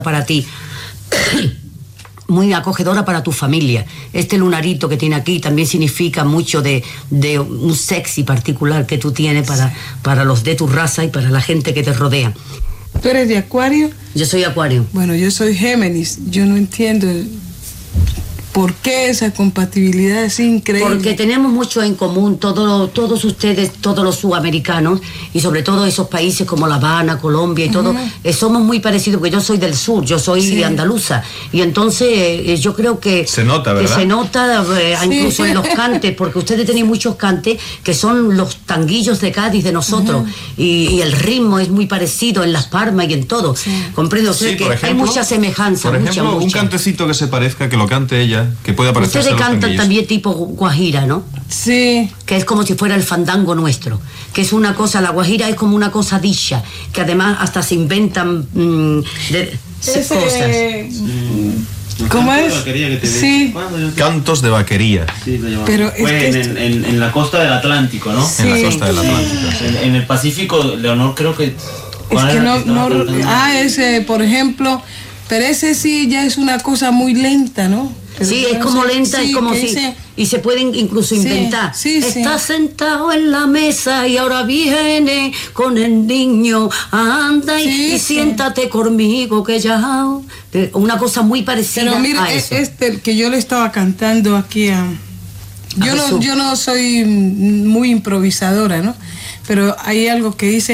para ti, muy acogedora para tu familia. Este lunarito que tiene aquí también significa mucho de un sexy particular que tú tienes para los de tu raza y para la gente que te rodea. ¿Tú eres de Acuario? Yo soy Acuario. Bueno, yo soy Géminis. Yo no entiendo por qué esa compatibilidad es increíble. Porque tenemos mucho en común, todos ustedes, todos los sudamericanos, y sobre todo esos países como La Habana, Colombia y todo, somos muy parecidos, porque yo soy del sur, yo soy andaluza, y entonces yo creo que se nota, ¿verdad? Que se nota incluso en los cantes, porque ustedes tienen muchos cantes que son los tanguillos de Cádiz de nosotros, y el ritmo es muy parecido en Las Palmas y en todo. Comprendo, que ejemplo, hay mucha semejanza. Por ejemplo, un cantecito que se parezca, que lo cante ella, que puede parecerse. Ustedes cantan también tipo guajira, ¿no? Sí. Que es como si fuera el fandango nuestro, que es una cosa, la guajira es como una cosa dicha, que además hasta se inventan cosas. ¿Cómo es? Sí. Cantos de vaquería. Sí, pero en la costa del Atlántico, ¿no? Sí. En la costa del Atlántico. Sí. En el Pacífico, Leonor, creo que... Es que ese, por ejemplo, pero ese sí ya es una cosa muy lenta, ¿no? Pero sí, es como lenta, sí, es como si... dice, y se pueden incluso inventar. Estás sentado en la mesa y ahora viene con el niño. Anda y siéntate conmigo que ya... Una cosa muy parecida. Pero mira, a eso. Este que yo le estaba cantando aquí a... Yo no soy muy improvisadora, ¿no? Pero hay algo que dice...